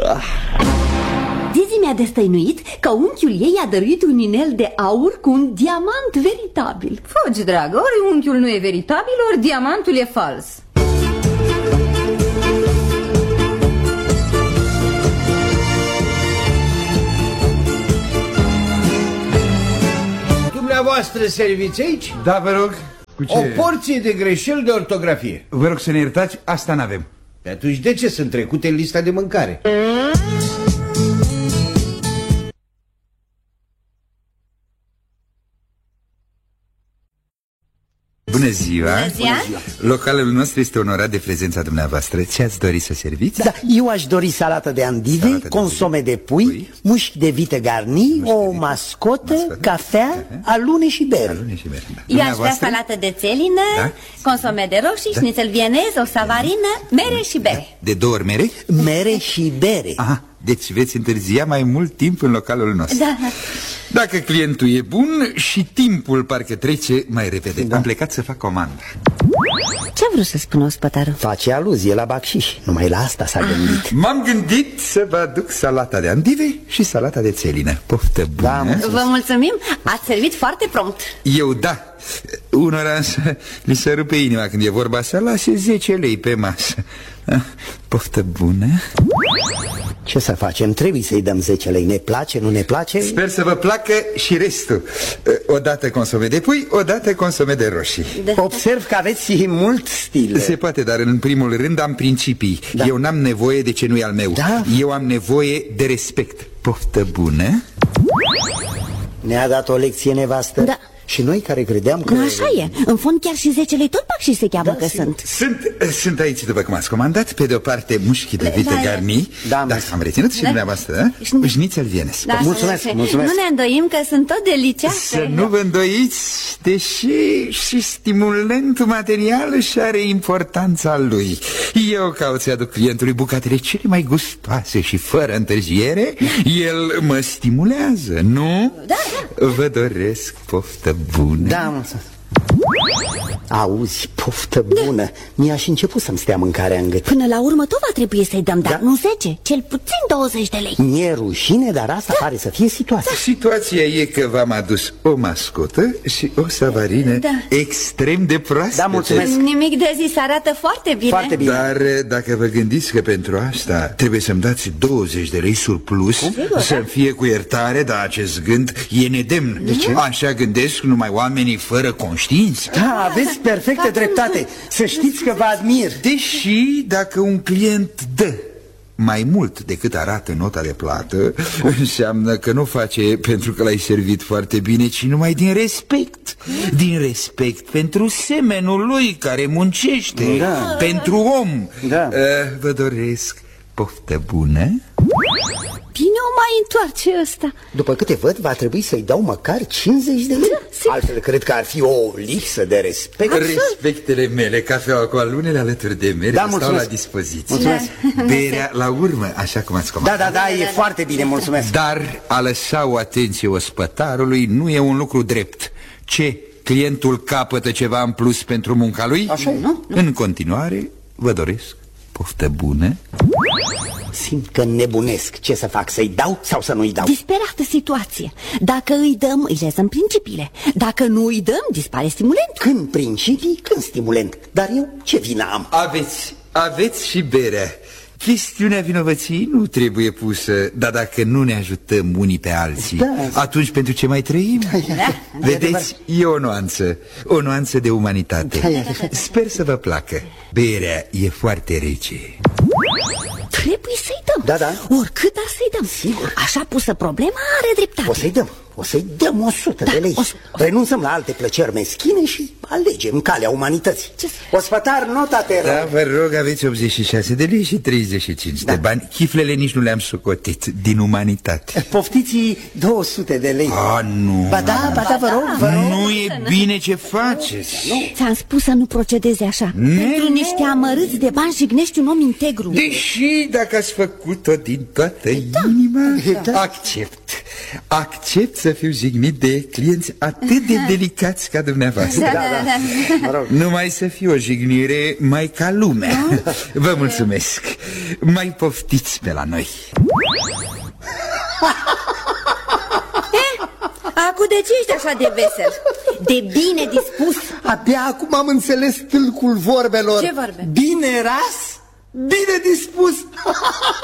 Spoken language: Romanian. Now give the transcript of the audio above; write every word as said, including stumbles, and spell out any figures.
Zizi mi-a destăinuit că unchiul ei a dăruit un inel de aur cu un diamant veritabil. Fugi, dragă, ori unchiul nu e veritabil, ori diamantul e fals. Dumneavoastră serviți aici? Da, vă rog. Cu ce? O porție de greșeli de ortografie. Vă rog să ne iertați, asta n-avem. Pe atunci de ce sunt trecute în lista de mâncare? Bună ziua! Bună ziua! Localul nostru este onorat de prezența dumneavoastră. Ce ați dori să serviți? Da, eu aș dori salată de andive, salată consome de, de pui, pui, mușchi de vită garni, o mascotă, mascotă, cafea, uh-huh. alune și bere. Alune și bere, da. Eu aș vrea salată de țelină, da? consome de roșii, da? șnițel vienez, o savarină, mere și bere. Da. De două ori mere? Mere și bere. Aha, deci veți întârzia mai mult timp în localul nostru. Da. Dacă clientul e bun și timpul parcă trece mai repede. Da. Am plecat să fac comanda. Ce-a vrut să spună ospătarul? Face aluzie la bacșiș, numai la asta s-a gândit. M-am gândit să vă aduc salata de andive și salata de țelină. Poftă bună. Da, vă mulțumim, ați servit foarte prompt. Eu da. Unora însă li se rupe inima când e vorba să lase zece lei pe masă. Poftă bună. Ce să facem? Trebuie să-i dăm zece lei. Ne place, nu ne place? Sper să vă placă și restul. Odată consome de pui, odată consome de roșii. Da. Observ că aveți și mult stil. Se poate, dar în primul rând am principii. Da. Eu n-am nevoie de ce nu e al meu. Da. Eu am nevoie de respect. Poftă bună. Ne-a dat o lecție nevastă? Da. Și noi care credeam că... Așa e, în fond chiar și zece lei tot pac și se cheamă, da, că sunt. Sunt Sunt aici după cum ați comandat. Pe de o parte mușchi de vită da, garni. Da, da, am reținut și da. dumneavoastră șnițel vienez. Da, mulțumesc, mulțumesc. Nu ne îndoim că sunt tot delicioase. Să nu vă îndoiți, deși și stimulentul material își are importanța lui. Eu caut să aduc clientului bucatele cele mai gustoase și fără întârziere. El mă stimulează, nu? Da, da. Vă doresc poftă bună. Da, mulțumesc. Auzi, poftă bună, da. Mi-a și început să-mi stea mâncarea în gât. Până la urmă tot va trebui să-i dăm, dar da. nu zece, cel puțin douăzeci de lei. Mi-e rușine, dar asta da. pare să fie situația. Da. Situația e că v-am adus o mascotă și o savarină da. extrem de proaspete. Da, mulțumesc. Nimic de zi, se arată foarte bine. Foarte bine. Dar dacă vă gândiți că pentru asta trebuie să-mi dați douăzeci de lei surplus, să-mi fie cu iertare, dar acest gând e nedemn. De ce? Așa gândesc numai oamenii fără conștiință. Da, aveți perfectă dreptate. Să știți că vă admir. Deși dacă un client dă mai mult decât arată nota de plată, înseamnă că nu face pentru că l-ai servit foarte bine, ci numai din respect. Din respect pentru semenul lui care muncește, da. pentru om. Da. Vă doresc poftă bună. Bine o mai întoarce ăsta. După câte văd, va trebui să-i dau măcar cincizeci de lei. Da, altfel cred că ar fi o lipsă de respect. Așa. Respectele mele, cafeaua cu alunele alături de mere, da, stau la dispoziție. Mulțumesc. Berea la urmă, așa cum ați comandat. Da, da, da, e foarte bine, mulțumesc. Dar a lăsa o atenție ospătarului nu e un lucru drept. Ce? Clientul capătă ceva în plus pentru munca lui? Așa e, nu? În continuare, vă doresc poftă bună. Simt că nebunesc. Ce să fac? Să-i dau sau să nu-i dau? Disperată situație. Dacă îi dăm, îi lezăm principiile. Dacă nu îi dăm, dispare stimulent. Când principii, când stimulent. Dar eu ce vină am? Aveți, aveți și berea. Chestiunea vinovăției nu trebuie pusă, dar dacă nu ne ajutăm unii pe alții, da. atunci pentru ce mai trăim? Da. Vedeți, e o nuanță, o nuanță de umanitate. Da, sper să vă placă. Berea e foarte rece. Trebuie să-i dăm. Da, da. Oricât ar să-i dăm. Sigur. Așa pusă problema, are dreptate. O să-i dăm. O să-i dăm o sută da, de lei. O să... Renunțăm la alte plăceri meschine și alegem calea umanității. Ce... Ospătar, nota te rog. Da, vă rog, aveți optzeci și șase de lei și treizeci și cinci da. de bani. Chiflele nici nu le-am socotit, din umanitate. Poftiți două sute de lei. Ah, nu. Ba da, ba da, vă rog, vă rog. Nu e bine ce faceți. Ți-am spus să nu procedeze așa. Ne... Pentru niște amărâți de bani jignești un om integru. Deși dacă ați făcut-o din toată da. inima, da. accept. Accept să fiu jignit de clienți atât de delicați ca dumneavoastră. Da, da, da. Mă rog. Numai să fie o jignire mai ca lumea. Vă mulțumesc. Mai poftiți pe la noi. Acu, de ce ești așa de vesel? De bine dispus? Abia acum am înțeles tâlcul vorbelor. Ce vorbe? Bine ras, bine dispus.